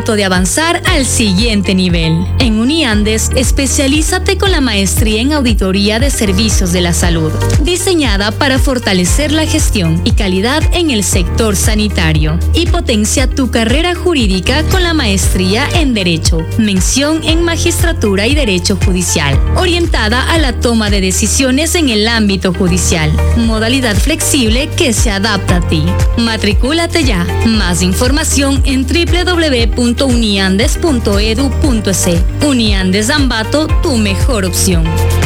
momento de avanzar al siguiente nivel. En Uniandes, especialízate con la maestría en auditoría de servicios de la salud, diseñada para fortalecer la gestión y calidad en el sector sanitario. Y potencia tu carrera jurídica con la maestría en Derecho, mención en Magistratura y Derecho Judicial, orientada a la toma de decisiones en el ámbito judicial. Modalidad flexible que se adapta a ti. Matricúlate ya. Más información en www.uniandes.edu.es. Uniandes Ambato, tu mejor opción.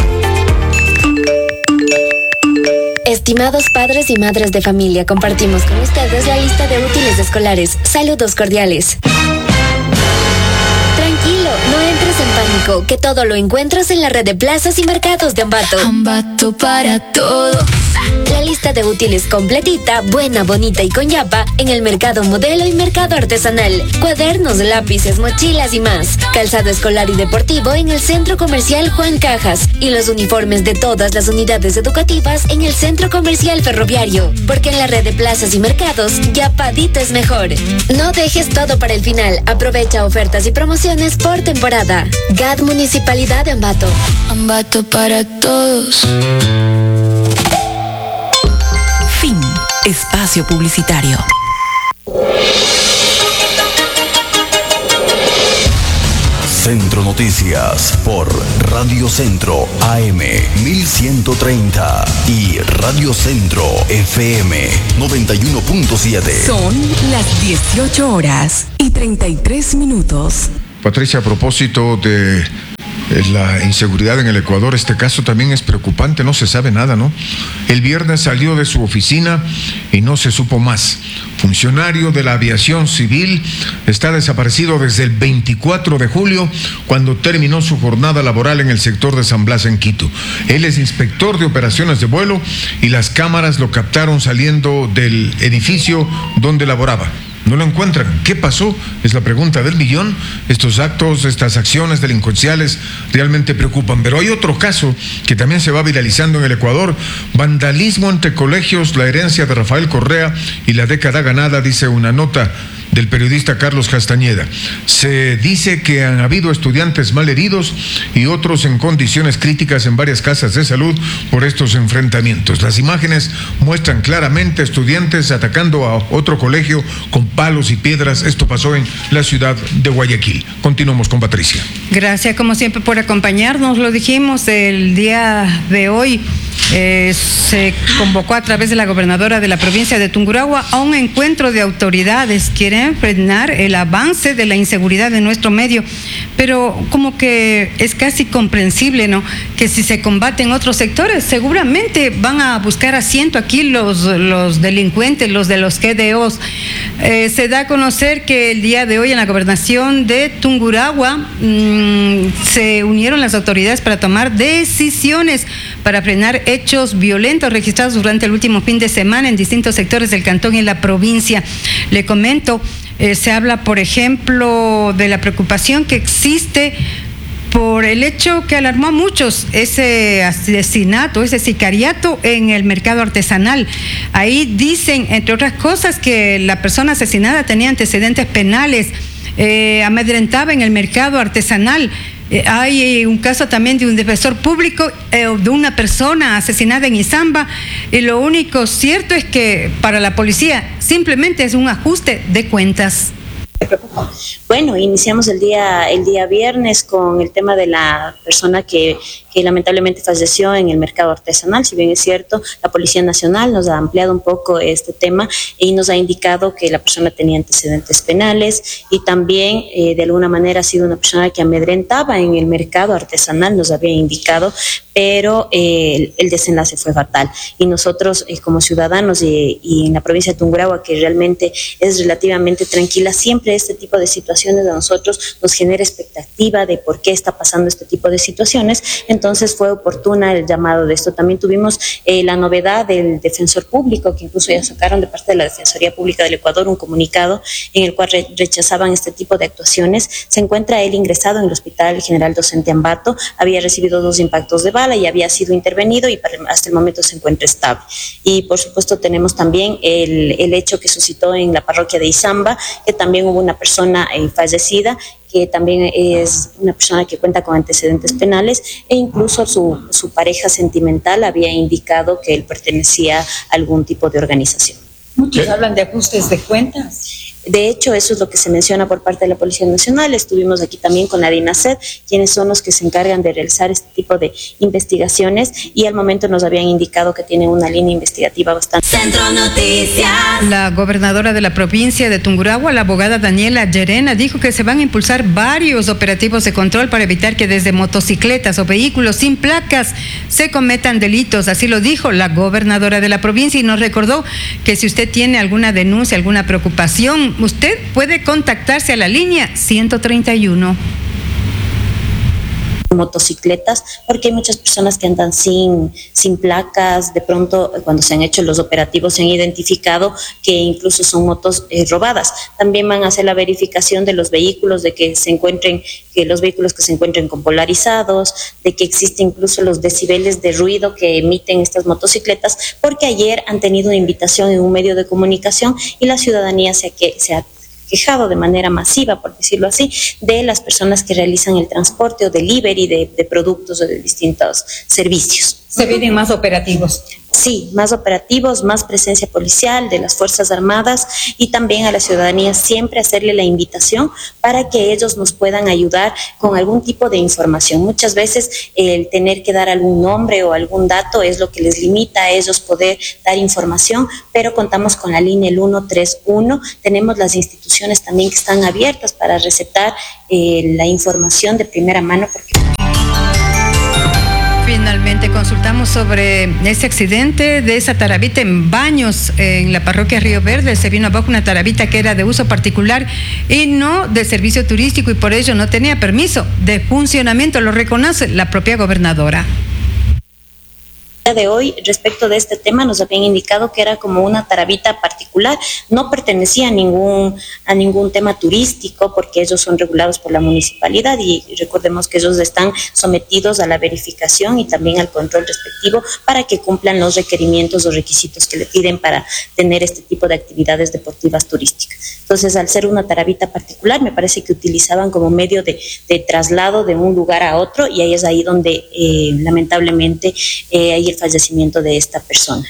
Estimados padres y madres de familia, compartimos con ustedes la lista de útiles escolares. Saludos cordiales. Tranquilo, no entres en pánico, que todo lo encuentras en la red de plazas y mercados de Ambato. Ambato para todo. La lista de útiles completita, buena, bonita y con yapa en el mercado modelo y mercado artesanal. Cuadernos, lápices, mochilas y más. Calzado escolar y deportivo en el Centro Comercial Juan Cajas. Y los uniformes de todas las unidades educativas en el Centro Comercial Ferroviario. Porque en la red de plazas y mercados, yapadito es mejor. No dejes todo para el final. Aprovecha ofertas y promociones por temporada. GAD Municipalidad de Ambato. Ambato para todos. Fin. Espacio publicitario. Centro Noticias por Radio Centro AM 1130 y Radio Centro FM 91.7. Son las 18 horas y 33 minutos. Patricia, a propósito de la inseguridad en el Ecuador, este caso también es preocupante, no se sabe nada, ¿no? El viernes salió de su oficina y no se supo más. Funcionario de la aviación civil está desaparecido desde el 24 de julio, cuando terminó su jornada laboral en el sector de San Blas, en Quito. Él es inspector de operaciones de vuelo y las cámaras lo captaron saliendo del edificio donde laboraba. No lo encuentran. ¿Qué pasó? Es la pregunta del millón. Estos actos, estas acciones delincuenciales realmente preocupan. Pero hay otro caso que también se va viralizando en el Ecuador. Vandalismo entre colegios, la herencia de Rafael Correa y la década ganada, dice una nota del periodista Carlos Castañeda. Se dice que han habido estudiantes malheridos y otros en condiciones críticas en varias casas de salud por estos enfrentamientos. Las imágenes muestran claramente estudiantes atacando a otro colegio con palos y piedras. Esto pasó en la ciudad de Guayaquil. Continuamos con Patricia. Gracias, como siempre, por acompañarnos. Lo dijimos el día de hoy. Se convocó a través de la gobernadora de la provincia de Tungurahua a un encuentro de autoridades. Quieren frenar el avance de la inseguridad en nuestro medio, pero como que es casi comprensible, ¿no?, que si se combate en otros sectores, seguramente van a buscar asiento aquí los delincuentes, los de los GDOs. Se da a conocer que el día de hoy en la gobernación de Tungurahua se unieron las autoridades para tomar decisiones para frenar hechos violentos registrados durante el último fin de semana en distintos sectores del cantón y en la provincia. Le comento, se habla, por ejemplo, de la preocupación que existe por el hecho que alarmó a muchos, ese asesinato, ese sicariato en el mercado artesanal. Ahí dicen, entre otras cosas, que la persona asesinada tenía antecedentes penales, amedrentaba en el mercado artesanal. Hay un caso también de un defensor público, de una persona asesinada en Izamba, y lo único cierto es que para la policía simplemente es un ajuste de cuentas. Bueno, iniciamos el día viernes con el tema de la persona que lamentablemente falleció en el mercado artesanal. Si bien es cierto, la Policía Nacional nos ha ampliado un poco este tema y nos ha indicado que la persona tenía antecedentes penales y también de alguna manera ha sido una persona que amedrentaba en el mercado artesanal, nos había indicado, pero el desenlace fue fatal. Y nosotros como ciudadanos y en la provincia de Tungurahua, que realmente es relativamente tranquila, siempre este tipo de situaciones a nosotros nos genera expectativa de por qué está pasando este tipo de situaciones. entonces fue oportuna el llamado de esto. También tuvimos la novedad del defensor público, que incluso ya sacaron de parte de la Defensoría Pública del Ecuador un comunicado en el cual rechazaban este tipo de actuaciones. Se encuentra él ingresado en el Hospital General Docente Ambato, había recibido 2 impactos de bala y había sido intervenido y hasta el momento se encuentra estable. Y por supuesto tenemos también el hecho que suscitó en la parroquia de Izamba, que también hubo una persona fallecida, que también es una persona que cuenta con antecedentes penales, e incluso su pareja sentimental había indicado que él pertenecía a algún tipo de organización. Muchos hablan de ajustes de cuentas. De hecho, eso es lo que se menciona por parte de la Policía Nacional. Estuvimos aquí también con la DINASED, quienes son los que se encargan de realizar este tipo de investigaciones, y al momento nos habían indicado que tienen una línea investigativa bastante. Centro Noticias. La gobernadora de la provincia de Tungurahua, la abogada Daniela Llerena, dijo que se van a impulsar varios operativos de control para evitar que desde motocicletas o vehículos sin placas se cometan delitos. Así lo dijo la gobernadora de la provincia, y nos recordó que si usted tiene alguna denuncia, alguna preocupación, usted puede contactarse a la línea 131. Motocicletas, porque hay muchas personas que andan sin placas. De pronto, cuando se han hecho los operativos, se han identificado que incluso son motos robadas. También van a hacer la verificación de los vehículos, de que los vehículos que se encuentren con polarizados, de que existen incluso los decibeles de ruido que emiten estas motocicletas, porque ayer han tenido una invitación en un medio de comunicación y la ciudadanía se ha quejado de manera masiva, por decirlo así, de las personas que realizan el transporte o delivery de productos o de distintos servicios. ¿Se vienen más operativos? Sí, más operativos, más presencia policial de las Fuerzas Armadas, y también a la ciudadanía siempre hacerle la invitación para que ellos nos puedan ayudar con algún tipo de información. Muchas veces el tener que dar algún nombre o algún dato es lo que les limita a ellos poder dar información, pero contamos con la línea el 131, tenemos las instituciones también que están abiertas para receptar la información de primera mano, porque... Finalmente consultamos sobre ese accidente de esa tarabita en Baños, en la parroquia Río Verde. Se vino abajo una tarabita que era de uso particular y no de servicio turístico, y por ello no tenía permiso de funcionamiento, lo reconoce la propia gobernadora. De hoy, respecto de este tema, nos habían indicado que era como una tarabita particular, no pertenecía a ningún tema turístico, porque ellos son regulados por la municipalidad, y recordemos que ellos están sometidos a la verificación y también al control respectivo para que cumplan los requerimientos o requisitos que le piden para tener este tipo de actividades deportivas turísticas. Entonces, al ser una tarabita particular, me parece que utilizaban como medio de traslado de un lugar a otro, y ahí es ahí donde lamentablemente hay el fallecimiento de esta persona.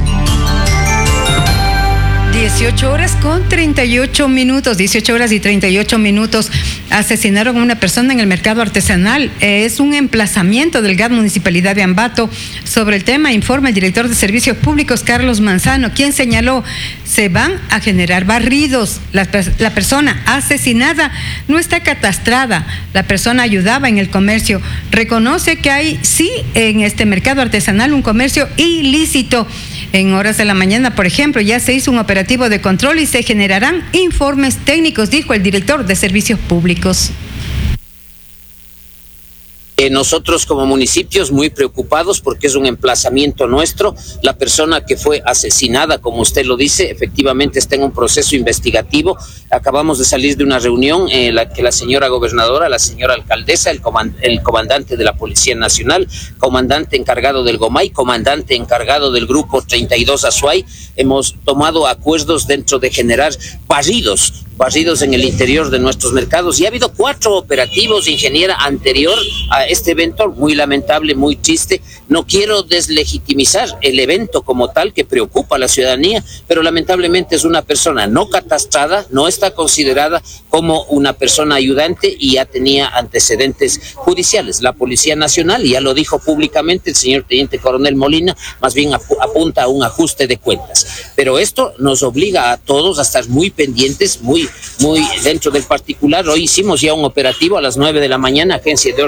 18 horas con 38 minutos, 18 horas y 38 minutos. Asesinaron a una persona en el mercado artesanal. Es un emplazamiento del GAD Municipalidad de Ambato. Sobre el tema informa el director de Servicios Públicos, Carlos Manzano, quien señaló: se van a generar barridos. La persona asesinada no está catastrada. La persona ayudaba en el comercio. Reconoce que hay, sí, en este mercado artesanal un comercio ilícito. En horas de la mañana, por ejemplo, ya se hizo un operativo de control y se generarán informes técnicos, dijo el director de Servicios Públicos. Nosotros como municipios muy preocupados porque es un emplazamiento nuestro. La persona que fue asesinada, como usted lo dice, efectivamente está en un proceso investigativo. Acabamos de salir de una reunión en la que la señora gobernadora, la señora alcaldesa, el comandante de la Policía Nacional, comandante encargado del GOMAI, comandante encargado del Grupo 32 Azuay, hemos tomado acuerdos dentro de generar barridos en el interior de nuestros mercados, y ha habido 4 operativos, ingeniera, anterior a este evento, muy lamentable, muy triste. No quiero deslegitimizar el evento como tal, que preocupa a la ciudadanía, pero lamentablemente es una persona no catastrada, no está considerada como una persona ayudante y ya tenía antecedentes judiciales. La Policía Nacional, y ya lo dijo públicamente el señor Teniente Coronel Molina, más bien apunta a un ajuste de cuentas. Pero esto nos obliga a todos a estar muy pendientes, muy dentro del particular. Hoy hicimos ya un operativo a las 9 de la mañana, Agencia de Orden y Control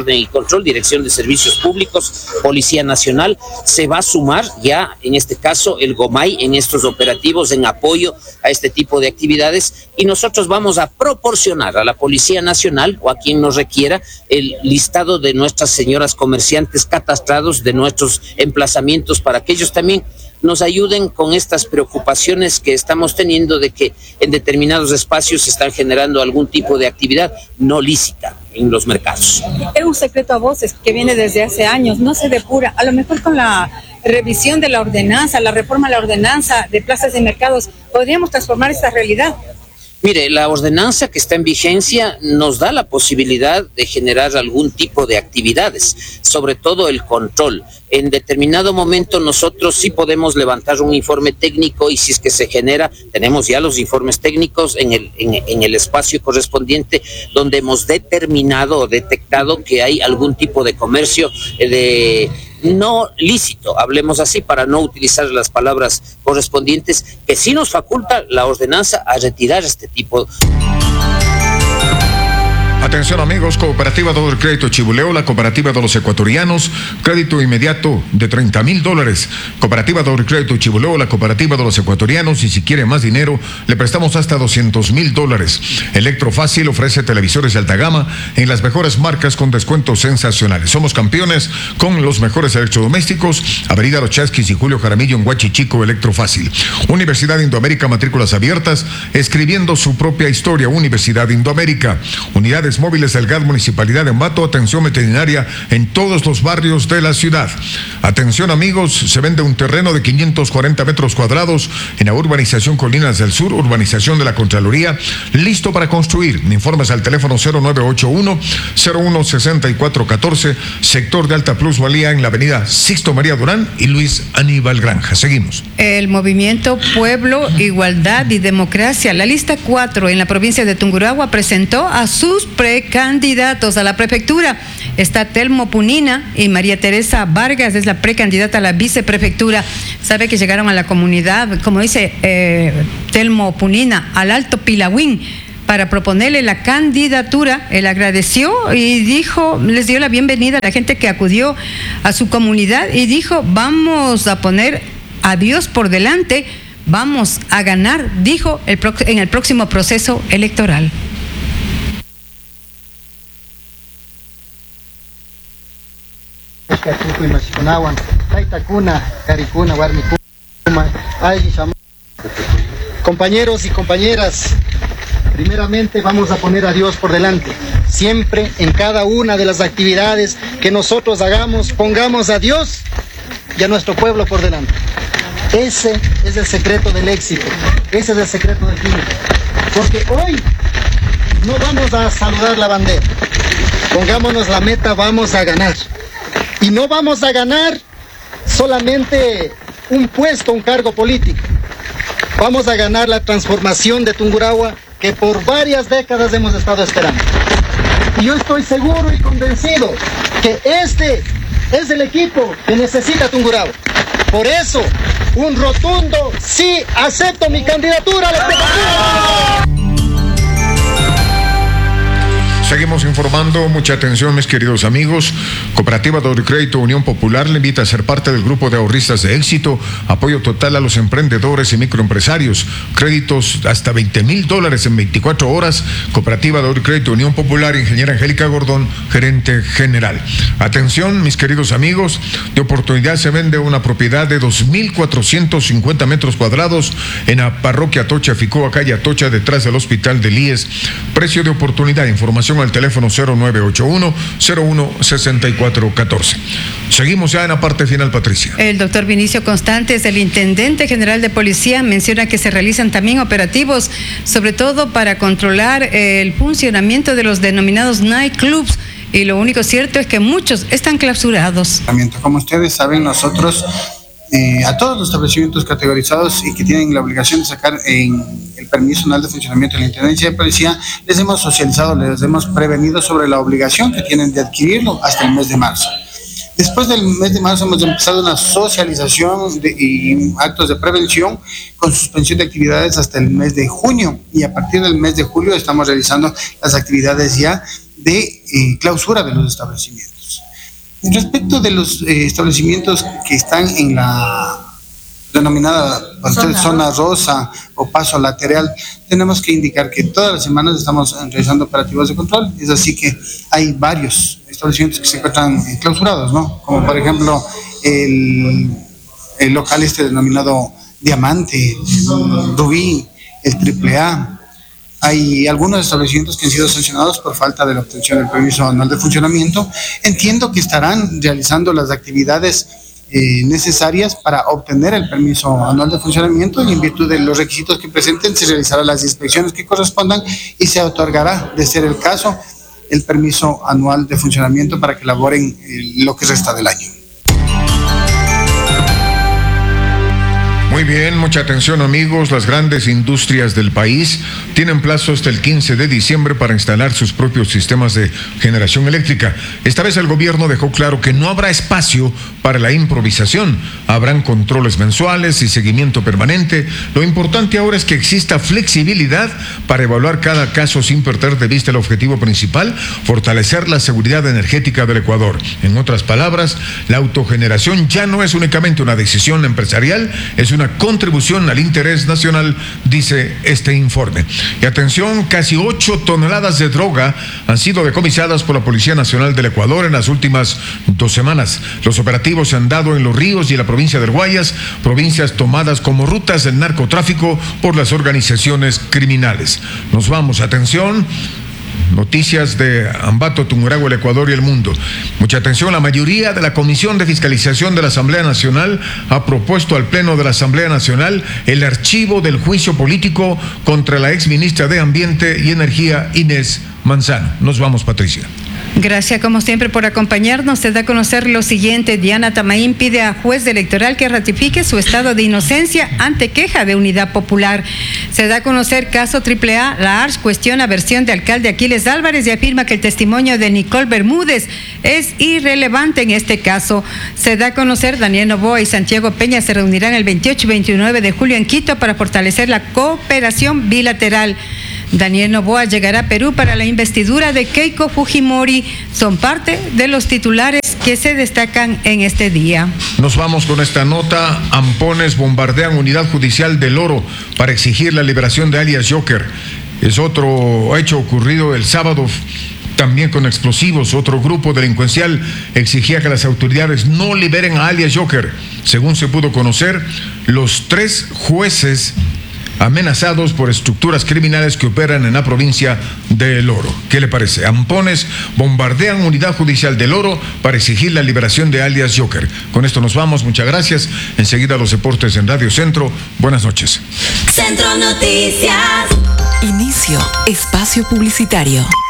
Control, Dirección de Servicios Públicos, Policía Nacional. Se va a sumar ya, en este caso, el GOMAI en estos operativos en apoyo a este tipo de actividades, y nosotros vamos a proporcionar a la Policía Nacional o a quien nos requiera el listado de nuestras señoras comerciantes catastrados, de nuestros emplazamientos, para que ellos también nos ayuden con estas preocupaciones que estamos teniendo de que en determinados espacios se están generando algún tipo de actividad no lícita en los mercados. Era un secreto a voces que viene desde hace años, no se depura. A lo mejor con la revisión de la ordenanza, la reforma de la ordenanza de plazas y mercados, podríamos transformar esta realidad. Mire, la ordenanza que está en vigencia nos da la posibilidad de generar algún tipo de actividades, sobre todo el control. En determinado momento nosotros sí podemos levantar un informe técnico, y si es que se genera, tenemos ya los informes técnicos en el espacio correspondiente donde hemos determinado o detectado que hay algún tipo de comercio no lícito, hablemos así para no utilizar las palabras correspondientes, que sí nos faculta la ordenanza a retirar este tipo. Atención amigos, Cooperativa de Crédito Chibuleo, la cooperativa de los ecuatorianos, crédito inmediato de $30,000. Cooperativa de Crédito Chibuleo, la cooperativa de los ecuatorianos, y si quiere más dinero, le prestamos hasta $200,000. Electrofácil ofrece televisores de alta gama en las mejores marcas con descuentos sensacionales. Somos campeones con los mejores electrodomésticos. Avenida Los Chasquis y Julio Jaramillo en Huachichico, Electrofácil. Universidad Indoamérica, matrículas abiertas, escribiendo su propia historia. Universidad Indoamérica. Unidades móviles del GAD Municipalidad de Ambato, atención veterinaria en todos los barrios de la ciudad. Atención amigos, se vende un terreno de 540 metros cuadrados en la urbanización Colinas del Sur, urbanización de la Contraloría, listo para construir. Informes al teléfono 0981-016414, sector de alta plusvalía en la avenida Sixto María Durán y Luis Aníbal Granja. Seguimos. El movimiento Pueblo, Igualdad y Democracia, la lista 4 en la provincia de Tungurahua, presentó a sus precandidatos a la prefectura. Está Telmo Punina y María Teresa Vargas, es la precandidata a la viceprefectura. Sabe que llegaron a la comunidad, como dice Telmo Punina, al Alto Pilahuín, para proponerle la candidatura. Él agradeció y dijo, les dio la bienvenida a la gente que acudió a su comunidad y dijo, vamos a poner a Dios por delante, vamos a ganar, dijo, en el próximo proceso electoral. Compañeros y compañeras, primeramente vamos a poner a Dios por delante. Siempre en cada una de las actividades que nosotros hagamos, pongamos a Dios y a nuestro pueblo por delante. Ese es el secreto del éxito, ese es el secreto del triunfo. Porque hoy no vamos a saludar la bandera, pongámonos la meta, vamos a ganar. Y no vamos a ganar solamente un puesto, un cargo político. Vamos a ganar la transformación de Tungurahua que por varias décadas hemos estado esperando. Y yo estoy seguro y convencido que este es el equipo que necesita Tungurahua. Por eso, un rotundo sí, acepto mi candidatura a la prefectura. Seguimos informando, mucha atención mis queridos amigos. Cooperativa de Crédito Unión Popular le invita a ser parte del grupo de ahorristas de éxito, apoyo total a los emprendedores y microempresarios, créditos hasta $20,000 en 24 horas. Cooperativa de Crédito Unión Popular, ingeniera Angélica Gordón, gerente general. Atención mis queridos amigos, de oportunidad se vende una propiedad de 2,450 metros cuadrados en la parroquia Atocha, Ficoa, calle Atocha, detrás del hospital del IES. Precio de oportunidad, información al teléfono 0981-016414. Seguimos ya en la parte final, Patricia. El doctor Vinicio Constantes, el intendente general de policía, menciona que se realizan también operativos, sobre todo para controlar el funcionamiento de los denominados nightclubs, y lo único cierto es que muchos están clausurados. Como ustedes saben, nosotros a todos los establecimientos categorizados y que tienen la obligación de sacar el permiso anual de funcionamiento de la Intendencia de Policía, les hemos socializado, les hemos prevenido sobre la obligación que tienen de adquirirlo hasta el mes de marzo. Después del mes de marzo hemos empezado una socialización y actos de prevención con suspensión de actividades hasta el mes de junio, y a partir del mes de julio estamos realizando las actividades ya de clausura de los establecimientos. Respecto de los establecimientos que están en la denominada zona rosa o paso lateral, tenemos que indicar que todas las semanas estamos realizando operativos de control. Es así que hay varios establecimientos que se encuentran clausurados, ¿no? Como por ejemplo el local denominado Diamante, Rubí, el AAA. Hay algunos establecimientos que han sido sancionados por falta de la obtención del permiso anual de funcionamiento. Entiendo que estarán realizando las actividades necesarias para obtener el permiso anual de funcionamiento, y en virtud de los requisitos que presenten se realizarán las inspecciones que correspondan y se otorgará, de ser el caso, el permiso anual de funcionamiento para que laboren lo que resta del año. Muy bien, mucha atención amigos. Las grandes industrias del país tienen plazo hasta el 15 de diciembre para instalar sus propios sistemas de generación eléctrica. Esta vez el gobierno dejó claro que no habrá espacio para la improvisación. Habrán controles mensuales y seguimiento permanente. Lo importante ahora es que exista flexibilidad para evaluar cada caso sin perder de vista el objetivo principal: fortalecer la seguridad energética del Ecuador. En otras palabras, la autogeneración ya no es únicamente una decisión empresarial, es una contribución al interés nacional, dice este informe. Y atención, casi 8 toneladas de droga han sido decomisadas por la Policía Nacional del Ecuador en las últimas 2 semanas. Los operativos se han dado en Los Ríos y la provincia del Guayas, provincias tomadas como rutas del narcotráfico por las organizaciones criminales. Nos vamos, atención. Noticias de Ambato, Tungurahua, el Ecuador y el mundo. Mucha atención, la mayoría de la Comisión de Fiscalización de la Asamblea Nacional ha propuesto al Pleno de la Asamblea Nacional el archivo del juicio político contra la exministra de Ambiente y Energía, Inés Manzano. Nos vamos, Patricia. Gracias, como siempre, por acompañarnos. Se da a conocer lo siguiente. Diana Tamaín pide a juez electoral que ratifique su estado de inocencia ante queja de Unidad Popular. Se da a conocer caso AAA. La ARS cuestiona versión de alcalde Aquiles Álvarez y afirma que el testimonio de Nicole Bermúdez es irrelevante en este caso. Se da a conocer Daniel Noboa y Santiago Peña se reunirán el 28 y 29 de julio en Quito para fortalecer la cooperación bilateral. Daniel Noboa llegará a Perú para la investidura de Keiko Fujimori. Son parte de los titulares que se destacan en este día. Nos vamos con esta nota. Ampones bombardean unidad judicial del Oro para exigir la liberación de alias Joker. Es otro hecho ocurrido el sábado, también con explosivos. Otro grupo delincuencial exigía que las autoridades no liberen a alias Joker. Según se pudo conocer, los 3 jueces amenazados por estructuras criminales que operan en la provincia de El Oro. ¿Qué le parece? Ampones bombardean unidad judicial del Oro para exigir la liberación de alias Joker. Con esto nos vamos, muchas gracias. Enseguida los deportes en Radio Centro. Buenas noches. Centro Noticias. Inicio espacio publicitario.